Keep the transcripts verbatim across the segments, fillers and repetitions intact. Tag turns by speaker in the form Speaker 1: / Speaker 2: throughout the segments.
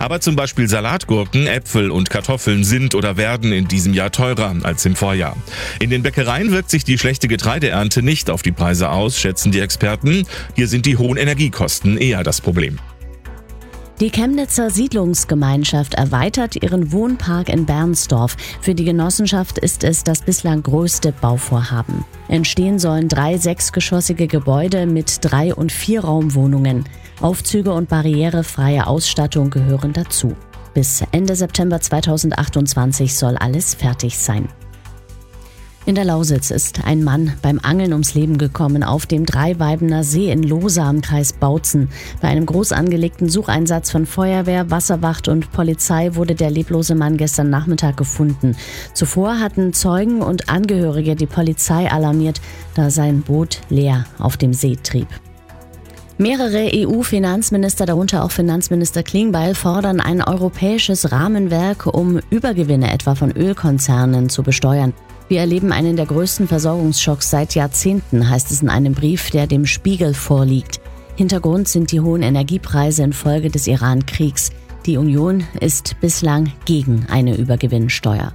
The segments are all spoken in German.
Speaker 1: Aber zum Beispiel Salatgurken, Äpfel und Kartoffeln sind oder werden in diesem Jahr teurer als im Vorjahr. In den Bäckereien wirkt sich die schlechte Getreideernte nicht auf die Preise aus, schätzen die Experten. Hier sind die hohen Energiekosten eher das Problem.
Speaker 2: Die Chemnitzer Siedlungsgemeinschaft erweitert ihren Wohnpark in Bernsdorf. Für die Genossenschaft ist es das bislang größte Bauvorhaben. Entstehen sollen drei sechsgeschossige Gebäude mit drei- und vierraumwohnungen. Aufzüge und barrierefreie Ausstattung gehören dazu. Bis Ende September zweitausendachtundzwanzig soll alles fertig sein. In der Lausitz ist ein Mann beim Angeln ums Leben gekommen auf dem Dreiweibener See in Lohsa im Kreis Bautzen. Bei einem groß angelegten Sucheinsatz von Feuerwehr, Wasserwacht und Polizei wurde der leblose Mann gestern Nachmittag gefunden. Zuvor hatten Zeugen und Angehörige die Polizei alarmiert, da sein Boot leer auf dem See trieb. Mehrere E U-Finanzminister, darunter auch Finanzminister Klingbeil, fordern ein europäisches Rahmenwerk, um Übergewinne etwa von Ölkonzernen zu besteuern. Wir erleben einen der größten Versorgungsschocks seit Jahrzehnten, heißt es in einem Brief, der dem Spiegel vorliegt. Hintergrund sind die hohen Energiepreise infolge des Iran-Kriegs. Die Union ist bislang gegen eine Übergewinnsteuer.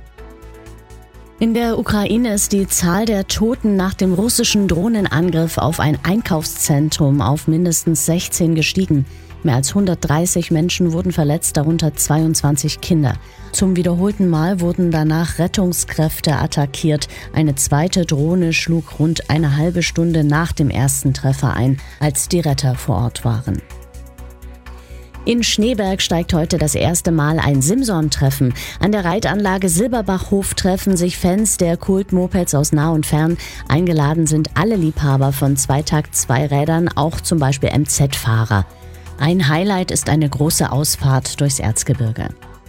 Speaker 2: In der Ukraine ist die Zahl der Toten nach dem russischen Drohnenangriff auf ein Einkaufszentrum auf mindestens sechzehn gestiegen. Mehr als hundertdreißig Menschen wurden verletzt, darunter zweiundzwanzig Kinder. Zum wiederholten Mal wurden danach Rettungskräfte attackiert. Eine zweite Drohne schlug rund eine halbe Stunde nach dem ersten Treffer ein, als die Retter vor Ort waren. In Schneeberg steigt heute das erste Mal ein Simson-Treffen. An der Reitanlage Silberbachhof treffen sich Fans der Kult-Mopeds aus nah und fern. Eingeladen sind alle Liebhaber von Zweitakt-Zweirädern, auch zum Beispiel M Z-Fahrer. Ein Highlight ist eine große Ausfahrt durchs Erzgebirge.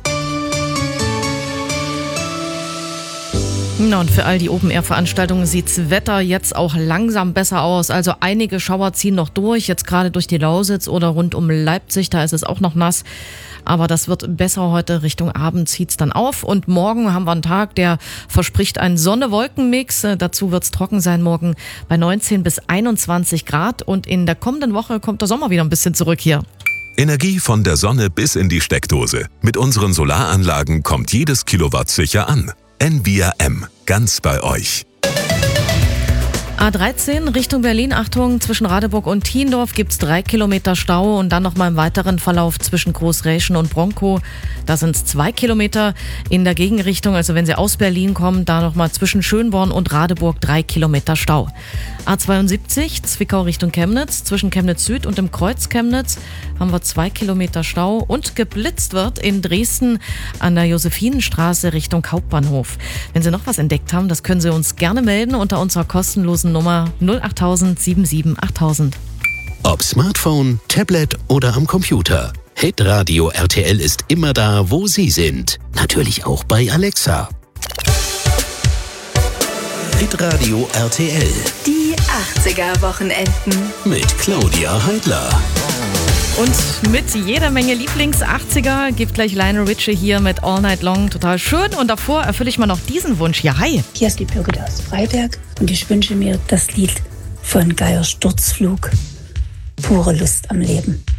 Speaker 3: Na, und für all die Open-Air-Veranstaltungen sieht's Wetter jetzt auch langsam besser aus. Also einige Schauer ziehen noch durch, jetzt gerade durch die Lausitz oder rund um Leipzig, da ist es auch noch nass. Aber das wird besser heute, Richtung Abend zieht's dann auf. Und morgen haben wir einen Tag, der verspricht einen Sonne-Wolken-Mix. Dazu wird's trocken sein morgen bei neunzehn bis einundzwanzig Grad. Und in der kommenden Woche kommt der Sommer wieder ein bisschen zurück hier.
Speaker 4: Energie von der Sonne bis in die Steckdose. Mit unseren Solaranlagen kommt jedes Kilowatt sicher an. N V R M, ganz bei euch.
Speaker 3: A dreizehn Richtung Berlin, Achtung, zwischen Radeburg und Thiendorf gibt's drei Kilometer Stau und dann nochmal im weiteren Verlauf zwischen Großräschen und Bronkow. Da sind's zwei Kilometer in der Gegenrichtung, also wenn Sie aus Berlin kommen, da nochmal zwischen Schönborn und Radeburg drei Kilometer Stau. A zweiundsiebzig Zwickau Richtung Chemnitz, zwischen Chemnitz Süd und dem Kreuz Chemnitz haben wir zwei Kilometer Stau und geblitzt wird in Dresden an der Josephinenstraße Richtung Hauptbahnhof. Wenn Sie noch was entdeckt haben, das können Sie uns gerne melden unter unserer kostenlosen Nummer null acht null sieben sieben acht null null.
Speaker 5: Ob Smartphone, Tablet oder am Computer. Hitradio R T L ist immer da, wo Sie sind. Natürlich auch bei Alexa. Hitradio R T L.
Speaker 6: Die achtziger-Wochenenden.
Speaker 5: Mit Claudia Heidler.
Speaker 3: Und mit jeder Menge Lieblings-achtziger gibt gleich Lionel Richie hier mit All Night Long. Total schön. Und davor erfülle ich mal noch diesen Wunsch. Ja, hi.
Speaker 7: Hier ist die Birgit aus Freiberg und ich wünsche mir das Lied von Geier Sturzflug. Pure Lust am Leben.